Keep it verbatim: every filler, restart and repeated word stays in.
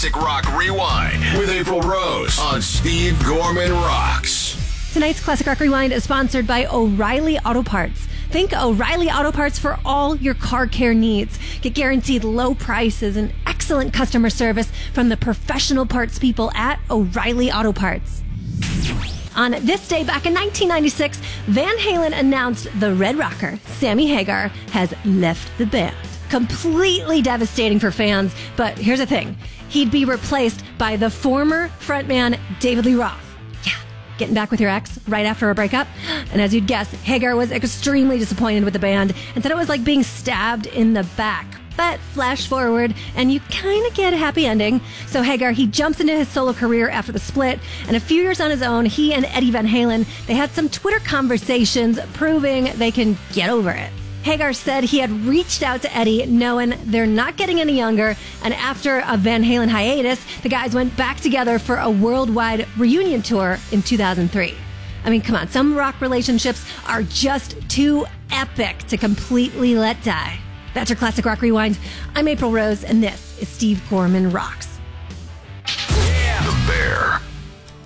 Classic Rock Rewind with April Rose on Steve Gorman Rocks. Tonight's Classic Rock Rewind is sponsored by O'Reilly Auto Parts. Think O'Reilly Auto Parts for all your car care needs. Get guaranteed low prices and excellent customer service from the professional parts people at O'Reilly Auto Parts. On this day back in nineteen ninety-six, Van Halen announced the Red Rocker, Sammy Hagar, has left the band. Completely devastating for fans, but here's the thing. He'd be replaced by the former frontman David Lee Roth. Yeah, getting back with your ex right after a breakup? And as you'd guess, Hagar was extremely disappointed with the band and said it was like being stabbed in the back. But flash forward, and you kind of get a happy ending. So Hagar, he jumps into his solo career after the split, and a few years on his own, he and Eddie Van Halen, they had some Twitter conversations proving they can get over it. Hagar said he had reached out to Eddie knowing they're not getting any younger, and after a Van Halen hiatus, the guys went back together for a worldwide reunion tour in two thousand three. I mean, come on, some rock relationships are just too epic to completely let die. That's your Classic Rock Rewind. I'm April Rose, and this is Steve Gorman Rocks.